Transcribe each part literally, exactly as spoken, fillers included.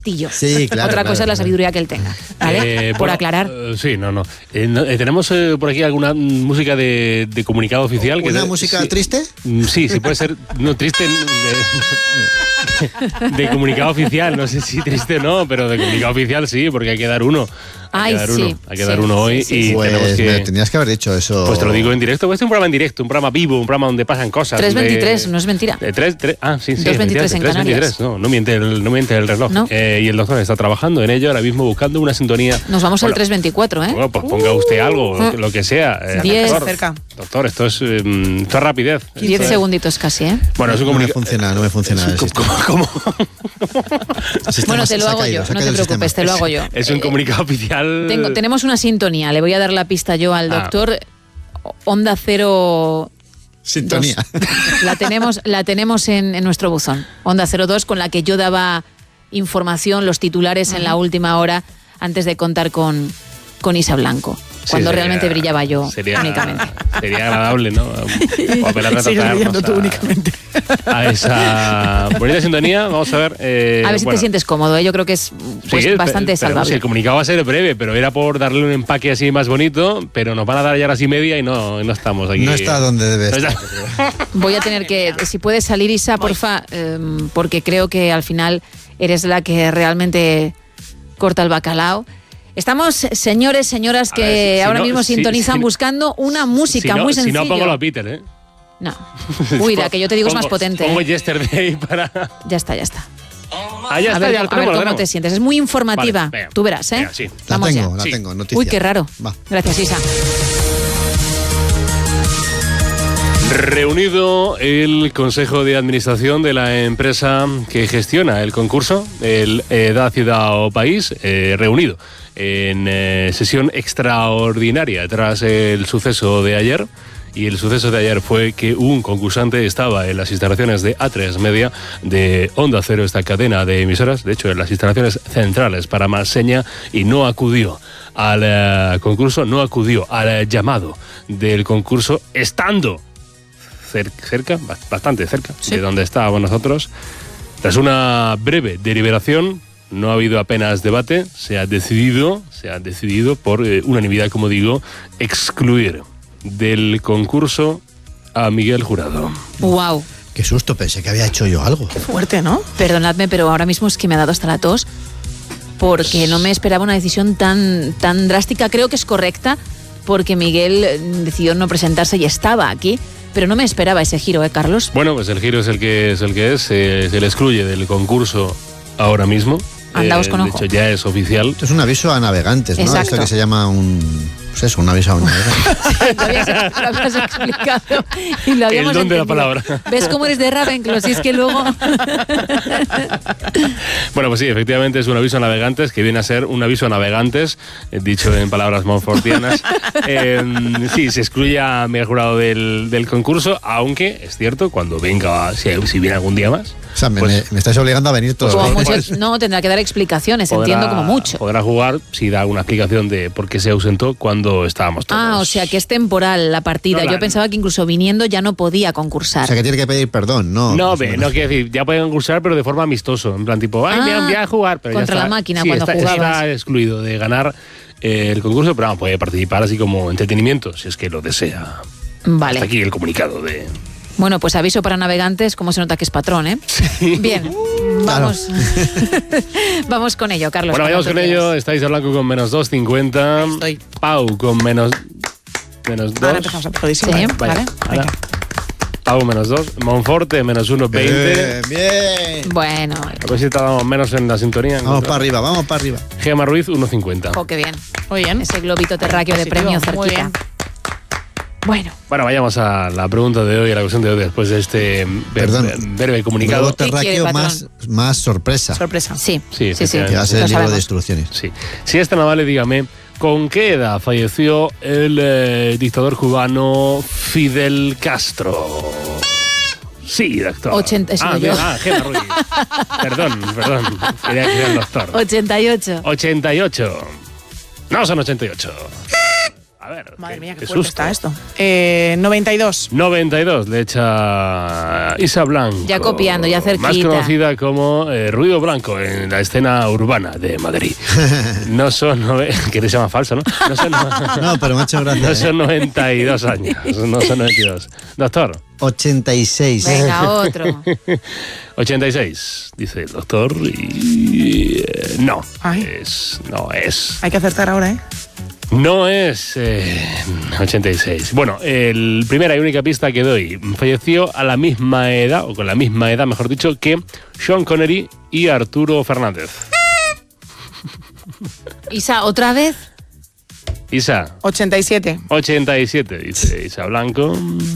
Sí, claro. Otra claro, cosa es la claro. sabiduría que él tenga, ¿vale? Eh, por bueno, aclarar. eh, sí, no, no. Eh, no, eh, ¿Tenemos eh, por aquí alguna música de, de comunicado oficial? ¿Una que, música sí, triste? mm, Sí, sí puede ser. No, triste. De, de comunicado oficial. No sé si triste o no, pero de comunicado oficial sí, porque hay que dar uno. Hay Ay, que dar sí, uno. Hay que sí, dar uno hoy. sí, sí, y sí. Pues tenemos que. me tenías que haber dicho eso. Pues te lo digo en directo. Pues es un programa en directo, un programa vivo, un programa donde pasan cosas. tres veintitrés, de- no es mentira. de tres, tres, ah, sí, sí. dos veintitrés en efectivamente, Canarias. tres veintitrés, no, no miente el, no miente el reloj. No. Eh, y el doctor está trabajando en ello ahora mismo buscando una sintonía. Nos vamos al Bueno, tres veinticuatro, ¿eh? Bueno, pues ponga usted algo, lo que- lo que sea. eh, Diez. doctor, Cerca. doctor, esto es, eh, esto es rapidez. Diez Esto es- segunditos casi, ¿eh? Bueno, es un No me comunica- funciona, no me funciona el ¿Cómo- sistema. cómo- El sistema Bueno, se- te lo se ha hago caído, yo, se ha no caído te el preocupes, te sistema. lo hago yo. Es un Eh, comunicado oficial. Tengo, tenemos una sintonía, le voy a dar la pista yo al Ah. doctor. Onda Cero. Sintonía. dos. La tenemos, la tenemos en, en nuestro buzón. Onda Cero dos, con la que yo daba información, los titulares en la última hora, antes de contar con, con Isa Blanco. Sí, Cuando sería- realmente brillaba yo sería, únicamente. Sería agradable, ¿no? O apelar a Sigues tratarnos brillando tú a- únicamente. a esa bonita sintonía. Vamos a ver. eh, A ver si bueno, te sientes cómodo, ¿eh? Yo creo que es pues, sí, bastante pero, salvable. sí, el comunicado va a ser breve, pero era por darle un empaque así más bonito, pero nos van a dar ya las y media y no, no estamos aquí. No está donde debe No estar. está- Voy a tener que, si puedes salir, Isa, porfa, eh, porque creo que al final eres la que realmente corta el bacalao. Estamos, señores, señoras, A que ver, si- si ahora no- mismo si- sintonizan si- buscando una música si no, muy si sencilla. no pongo a Peter, ¿eh? No. Uy, la que yo te digo es más Pongo- potente. Pongo ¿eh? Yesterday para. Ya está, ya está. Ah, ya a está, ver, ya a lo ver tenemos, lo cómo tenemos. te sientes. Es muy informativa. Vale, venga. Tú verás, ¿eh? Venga, sí. La Vamos tengo, ya. la Sí. tengo. Noticia. Uy, qué raro. Va. Gracias, Isa. Reunido el Consejo de Administración de la empresa que gestiona el concurso, el Edad, Ciudad o País, eh, reunido en eh, sesión extraordinaria tras el suceso de ayer. Y el suceso de ayer fue que un concursante estaba en las instalaciones de A tres Media, de Onda Cero, esta cadena de emisoras, de hecho en las instalaciones centrales para más seña, y no acudió al eh, concurso, no acudió al eh, llamado del concurso, estando cer- cerca, ba- bastante cerca Sí. de donde estábamos nosotros. Tras una breve deliberación, no ha habido apenas debate, se ha decidido, se ha decidido por eh, unanimidad, como digo, excluir del concurso a Miguel Jurado. Wow. Qué susto, pensé que había hecho yo algo. Fuerte, ¿no? Perdonadme, pero ahora mismo es que me ha dado hasta la tos porque no me esperaba una decisión tan, tan drástica. Creo que es correcta porque Miguel eh, decidió no presentarse y estaba aquí, pero no me esperaba ese giro, ¿eh, Carlos? Bueno, pues el giro es el que es, el que es eh, se le excluye del concurso ahora mismo. Andaos con de ojo. hecho, ya es oficial. Esto es un aviso a navegantes, ¿no? Exacto. Esto que se llama un... Pues eso, un aviso a un navegante. Lo habías, lo habías explicado y lo habíamos El don de la entendido. palabra. ¿Ves cómo eres de Ravenclaw? Si es que luego... Bueno, pues sí, efectivamente es un aviso a navegantes que viene a ser un aviso a navegantes, eh, dicho en palabras monfortianas. Eh, sí, se excluye a Miguel Jurado del, del concurso, aunque es cierto, cuando venga, si, si viene algún día más, O sea, me, pues me- me estáis obligando a venir todos Como los días. mucho- no, tendrá que dar explicaciones, podrá- entiendo como mucho. podrá jugar si da una explicación de por qué se ausentó cuando estábamos todos. Ah, o sea que es temporal la partida. No, la- Yo pensaba que incluso viniendo ya no podía concursar. O sea, que tiene que pedir perdón, ¿no? No, Más o ve, menos. no quiero decir, ya pueden concursar, pero de forma amistoso. En plan, tipo, ay, Ah, me voy a jugar. Pero contra ya está, la máquina sí, cuando está, jugabas. está excluido de ganar eh, el concurso, pero vamos, puede participar así como entretenimiento, si es que lo desea. Vale. Hasta aquí el comunicado de... Bueno, pues aviso para navegantes, como se nota que es patrón, ¿eh? Bien, vamos. Vamos con ello, Carlos. Bueno, vayamos cuando con tú ello. quieras. Estáis hablando con menos dos cincuenta. Estoy. Pau con menos, menos dos. Ahora empezamos a empezadísimo. Sí. Vaya, Vale. ahora. Pau menos dos. Monforte menos uno veinte. Bien, bien. Bueno, A ver si tardamos menos en la sintonía. Vamos para arriba, vamos para arriba. Gema Ruiz uno cincuenta. oh, qué bien. Muy bien. Ese globito terráqueo de Positivo, premio muy cerquita. bien. Bueno, Bueno, vayamos a la pregunta de hoy, a la cuestión de hoy, después de este ver- Perdón. breve comunicado. Globo ¿Qué quiere, terráqueo patrón? más, más sorpresa. Sorpresa. sí, Sí, sí, sí, efectivamente. Que va a ser lo el libro sabemos. de instrucciones. Sí. Si es tan amable, dígame, ¿con qué edad falleció el eh, dictador cubano Fidel Castro? Sí, doctor. ochenta, he sido ah, yo. bien, ah, Gema Ruiz. Perdón, perdón. Quería que era el doctor. ochenta y ocho. ochenta y ocho. No son ochenta y ocho. A ver. Madre mía, qué qué fuerte susto. está esto. Eh, noventa y dos. noventa y dos le echa Isa Blanco. Ya copiando, ya cerquita. Más conocida como eh, Ruido Blanco en la escena urbana de Madrid. No son... nove- que te llama falso, ¿no? No son, no, No, pero me ha hecho gracia. no son noventa y dos años. No son noventa y dos. Doctor. ochenta y seis. Venga, otro. ochenta y seis, dice el doctor. Y... eh, no. Ay. Es, no es... Hay que acertar ahora, ¿eh? No es eh, ochenta y seis. Bueno, el primera y única pista que doy. Falleció a la misma edad, o con la misma edad, mejor dicho, que Sean Connery y Arturo Fernández. Isa, ¿otra vez? Isa, ochenta y siete. ochenta y siete, dice Isa Blanco.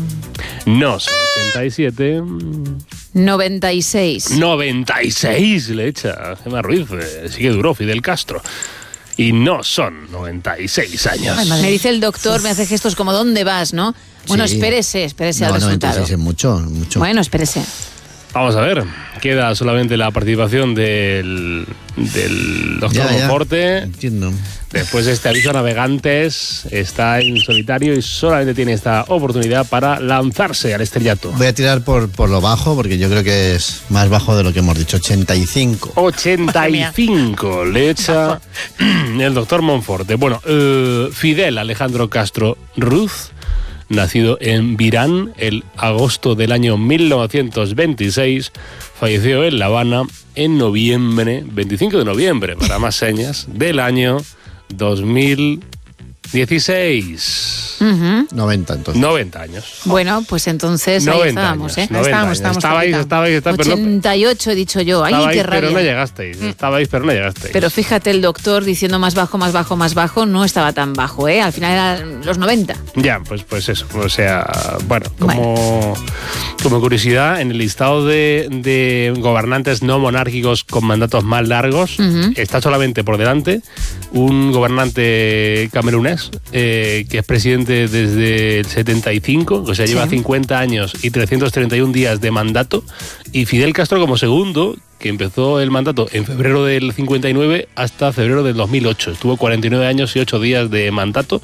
No, son ochenta y siete. noventa y seis. noventa y seis le echa Gemma Ruiz. eh, Sí que duró Fidel Castro. Y no son noventa y seis años. Ay, me dice el doctor, me hace gestos como ¿dónde vas, no? Bueno, Sí. espérese, espérese No, al noventa y resultado. seis es mucho, mucho. Bueno, espérese. Vamos a ver, queda solamente la participación del, del doctor Ya, ya. Monforte. Entiendo. Después de este aviso a navegantes, está en solitario y solamente tiene esta oportunidad para lanzarse al estrellato. Voy a tirar por, por lo bajo, porque yo creo que es más bajo de lo que hemos dicho. ochenta y cinco. ochenta y cinco le echa el doctor Monforte. Bueno, eh, Fidel Alejandro Castro Ruz, nacido en Virán el agosto del año mil novecientos veintiséis, falleció en La Habana en noviembre, veinticinco de noviembre, para más señas, del año dos mil dieciséis. Ujú. noventa, entonces. noventa años. Bueno, pues entonces ahí noventa estábamos, años, ¿eh? noventa estábamos, años. estábamos Estabais, cerquita. estabais, estabais, pero no, ochenta y ocho he dicho yo. Ay, estabais, qué pero rabia. no llegasteis. Estabais, pero no llegasteis. Pero fíjate, el doctor diciendo más bajo, más bajo, más bajo, no estaba tan bajo, ¿eh? Al final eran los noventa. Ya, pues, pues eso. O sea, bueno, como, como curiosidad, en el listado de, de gobernantes no monárquicos con mandatos más largos, Ujú. está solamente por delante un gobernante camerunés eh, que es presidente desde el setenta y cinco, o sea, lleva Sí. cincuenta años y trescientos treinta y un días de mandato, y Fidel Castro como segundo, que empezó el mandato en febrero del cincuenta y nueve hasta febrero del dos mil ocho. Estuvo cuarenta y nueve años y ocho días de mandato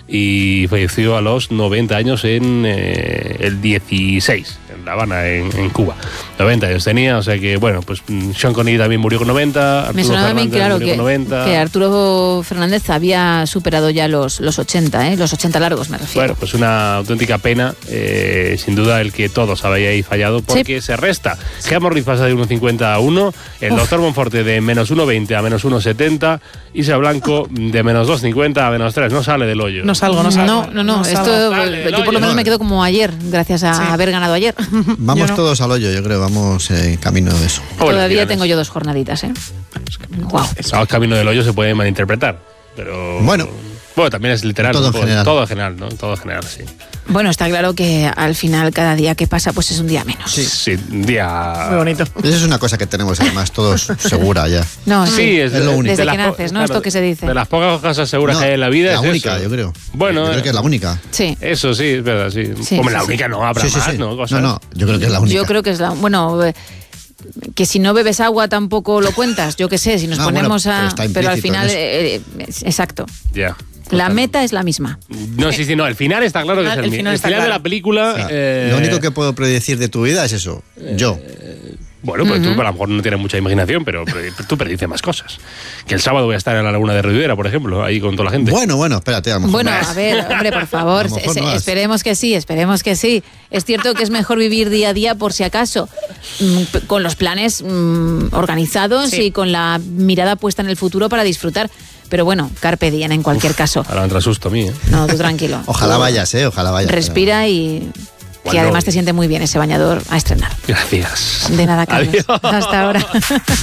y falleció a los noventa años en eh, el dieciséis, en La Habana, en, en Cuba. noventa años tenía, o sea que, bueno, pues mm, Sean Connery también murió con noventa, Arturo Me sonaba a mí, Fernández claro, murió que, con noventa. que Arturo Fernández había superado ya los, los ochenta, ¿eh? Los ochenta largos, me refiero. Bueno, pues una auténtica pena, eh, sin duda, el que todos habíais fallado, porque se resta. Gemma Ruiz pasa de uno cincuenta a uno, el Uf. doctor Monforte de menos uno veinte a menos uno setenta, Isa Blanco de menos dos cincuenta a menos tres. No sale del hoyo. No salgo, no salgo. No, no, no, No esto salgo. Dale, yo por lo oye, menos no. me quedo como ayer, gracias a Sí. haber ganado ayer. Vamos Yo no. todos al hoyo, yo creo. Vamos en camino de eso. Bueno, Todavía finales. tengo yo dos jornaditas, ¿eh? Wow. El camino del hoyo se puede malinterpretar, pero... Bueno. Bueno, también es literal. Todo un en poco, general. Todo en general, ¿no? Todo en general, sí. Bueno, está claro que al final cada día que pasa pues es un día menos. Sí, un día... Muy bonito. Eso es una cosa que tenemos además todos segura ya. No, Sí, es, Es lo único. Desde de que las po- naces, ¿no? Esto que se dice. De las pocas cosas seguras No, que hay en la vida la es única, eso. yo creo. Bueno, yo creo que es la única. Sí. Eso sí, es verdad, sí. Sí, Hombre, sí, la sí. única no, habrá Sí, sí, más, sí. ¿no? Cosas. No, no, yo creo que es la única. Yo creo que es la... Bueno, eh, que si no bebes agua tampoco lo cuentas, yo qué sé, si nos Ah, bueno, ponemos pero a... está Pero al implícito final, en eso. eh, eh, es- exacto. Ya. La meta es la misma. No, sí, sí, no. El final está claro que Ah, es el, el mi- final el está final de claro. la película. O sea, eh, Lo único que puedo predecir de tu vida es eso. Yo. Bueno, pues tú a lo mejor no tienes mucha imaginación, pero pre- tú predices más cosas. Que el sábado voy a estar en la Laguna de Ribera, por ejemplo, ahí con toda la gente. Bueno, bueno, espérate. A lo mejor Bueno, no. a ver, hombre, por favor, A lo mejor es- no vas. esperemos que sí, esperemos que sí. Es cierto que es mejor vivir día a día por si acaso, mm, p- con los planes mm, organizados Sí. y con la mirada puesta en el futuro para disfrutar. Pero bueno, carpe diem en cualquier caso. Ahora me entra susto a mí, ¿eh? No, tú tranquilo. Ojalá Tú vayas, ¿eh? Ojalá vayas. Respira y que Bueno. además te siente muy bien ese bañador a estrenar. Gracias. De nada, Carlos. Adiós. Hasta ahora.